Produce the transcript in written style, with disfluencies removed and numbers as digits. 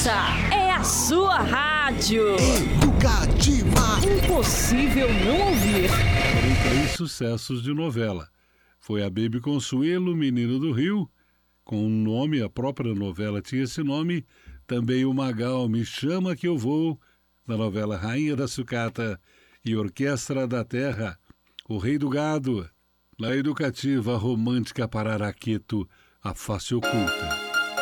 Essa é a sua rádio. Educativa. Impossível não ouvir. Foram 3 sucessos de novela. Foi a Baby Consuelo, Menino do Rio, com um nome, a própria novela tinha esse nome. Também o Magal, Me Chama Que Eu Vou, da novela Rainha da Sucata, e Orquestra da Terra, O Rei do Gado, na educativa romântica Pararaqueto, A Face Oculta.